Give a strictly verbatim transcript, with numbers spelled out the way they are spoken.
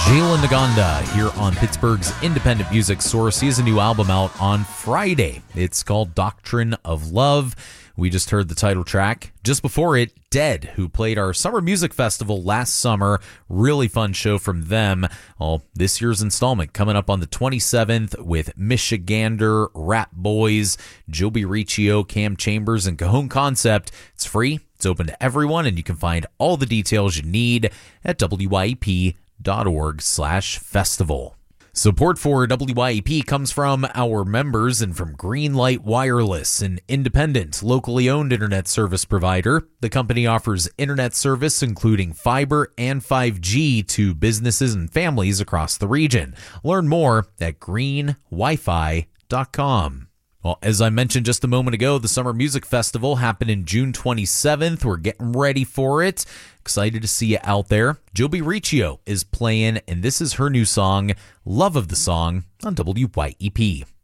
Jalen Naganda here on Pittsburgh's independent music source. He has a new album out on Friday. It's called Doctrine of Love. We just heard the title track. Just before it, Dead, who played our Summer Music Festival last summer. Really fun show from them. Well, this year's installment coming up on the twenty-seventh with Michigander, Rat Boys, Joby Riccio, Cam Chambers, and Cajon Concept. It's free. It's open to everyone, and you can find all the details you need at W Y E P dot org slash festival. Support for W Y E P comes from our members and from Greenlight Wireless, an independent, locally owned internet service provider. The company offers internet service including fiber and five G to businesses and families across the region. Learn more at green wi fi dot com. Well, as I mentioned just a moment ago, the Summer Music Festival happened in June twenty-seventh. We're getting ready for it. Excited to see you out there. Joby Riccio is playing, and this is her new song, Love of the Song, on W Y E P.